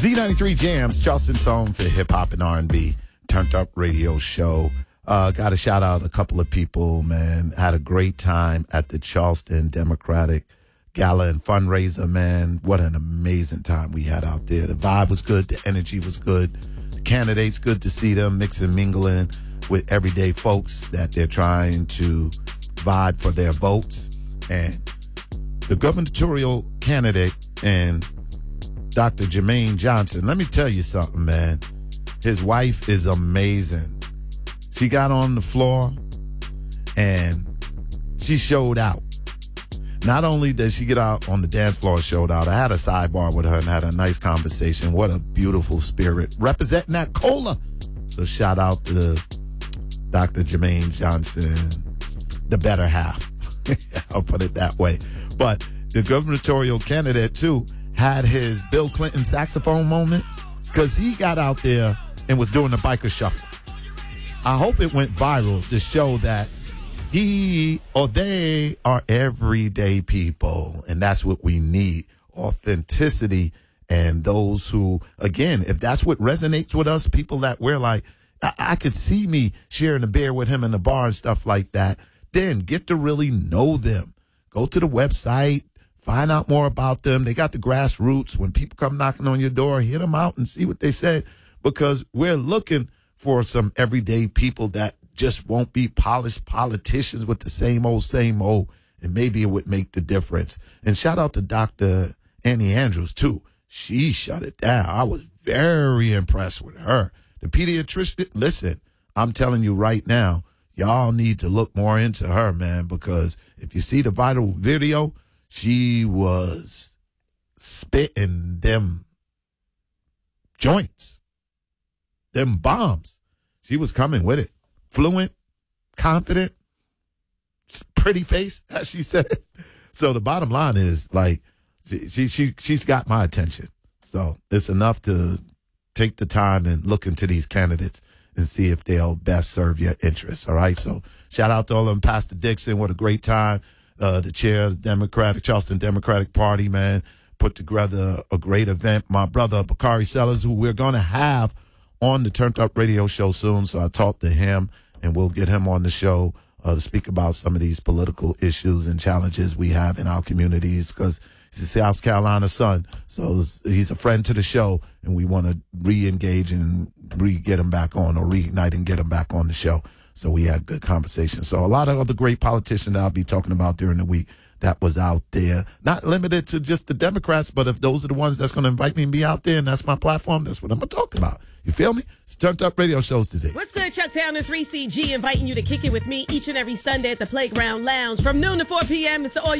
Z93 Jams, Charleston's home for hip-hop and R&B, Turned Up Radio Show. Got to shout out a couple of people, man. Had a great time at the Charleston Democratic Gala and fundraiser, man. What an amazing time we had out there. The vibe was good. The energy was good. The candidates, good to see them mixing, mingling with everyday folks that they're trying to vibe for their votes. And the gubernatorial candidate and Dr. Jermaine Johnson, let me tell you something, man. His wife is amazing. She got on the floor and she showed out. Not only did she get out on the dance floor and showed out, I had a sidebar with her and had a nice conversation. What a beautiful spirit. Representing that cola. So shout out to Dr. Jermaine Johnson, the better half. I'll put it that way. But the gubernatorial candidate, too, had his Bill Clinton saxophone moment because he got out there and was doing the biker shuffle. I hope it went viral to show that he or they are everyday people, and that's what we need, authenticity. And those who, again, if that's what resonates with us, people that we're like, I could see me sharing a beer with him in the bar and stuff like that, then get to really know them. Go to the website, find out more about them. They got the grassroots. When people come knocking on your door, hit them out and see what they said, because we're looking for some everyday people that just won't be polished politicians with the same old, and maybe it would make the difference. And shout out to Dr. Annie Andrews, too. She shut it down. I was very impressed with her. The pediatrician, listen, I'm telling you right now, y'all need to look more into her, man, because if you see the viral video, she was spitting them joints, them bombs. She was coming with it. Fluent, confident, pretty face, as she said. So the bottom line is, like, she's got my attention. So it's enough to take the time and look into these candidates and see if they'll best serve your interests. All right. So shout out to all of them. Pastor Dixon, what a great time. The chair of the Charleston Democratic Party, man, put together a great event. My brother, Bakari Sellers, who we're going to have on the Turned Up Radio Show soon. So I talked to him and we'll get him on the show to speak about some of these political issues and challenges we have in our communities, because he's a South Carolina son. So he's a friend to the show, and we want to re-engage and get him back on, or reignite and get him back on the show. So we had good conversation. So a lot of other great politicians that I'll be talking about during the week that was out there. Not limited to just the Democrats, but if those are the ones that's going to invite me and be out there, and that's my platform, that's what I'm going to talk about. You feel me? It's Turned Up Radio Shows today. What's good, Chucktown? It's Reese G inviting you to kick it with me each and every Sunday at the Playground Lounge from noon to 4 p.m. It's the All